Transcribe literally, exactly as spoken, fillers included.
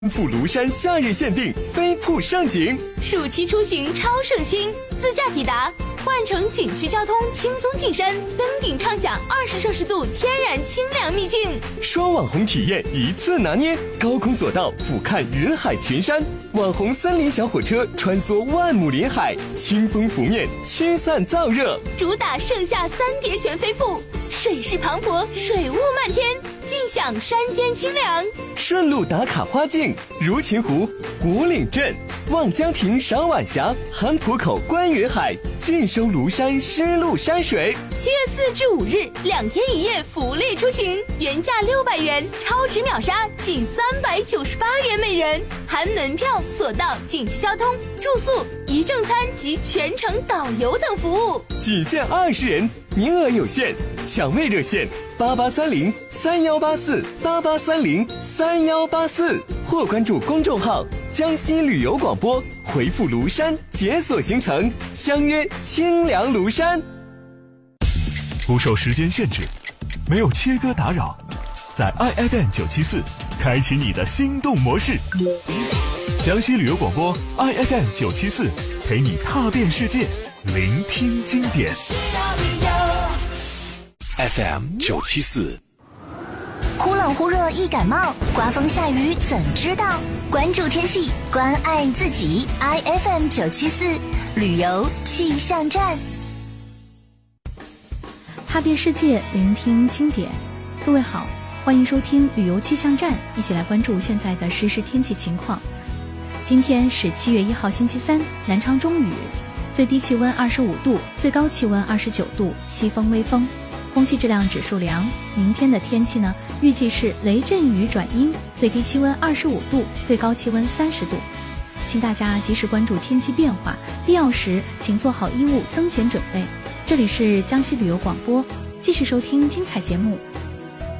富庐山夏日限定飞瀑盛景， 暑期出行超省心，自驾抵达，换乘景区交通轻松进山，登顶畅享二十摄氏度天然清凉秘境。 双网红体验一次拿捏，高空索道俯瞰云海群山，网红森林小火车穿梭万亩林海，清风拂面驱散燥热， 主打盛夏三叠悬飞瀑，水势磅礴，水雾漫天，尽享山间清凉。 顺路打卡花境，如琴湖、古岭镇、望江亭赏晚霞，韩浦口观云海，尽收庐山湿漉山水。 七月四至五日，两天一夜福利出行，原价六百元，超值秒杀仅三百九十八元每人，含门票、索道、景区交通、住宿、一正餐及全程导游等服务， 仅限二十人，名额有限，抢位热线八八三零三幺八四八八三零三幺八四，或关注公众号江西旅游广播，回复庐山解锁行程，相约清凉庐山。 不受时间限制，没有切割打扰，在 I F M 九七四开启你的心动模式。江西旅游广播 I F M 九七四陪你踏遍世界，聆听经典。 F M 九七四， 忽冷忽热易感冒，刮风下雨怎知道？关注天气，关爱自己。I F M 九七四旅游气象站， 踏遍世界，聆听经典。各位好，欢迎收听旅游气象站，一起来关注现在的实时天气情况。今天是七月一号星期三，南昌中雨，最低气温二十五度，最高气温二十九度，西风微风，空气质量指数良。明天的天气呢，预计是雷阵雨转阴，最低气温二十五度，最高气温三十度。请大家及时关注天气变化，必要时请做好衣物增减准备。这里是江西旅游广播，继续收听精彩节目，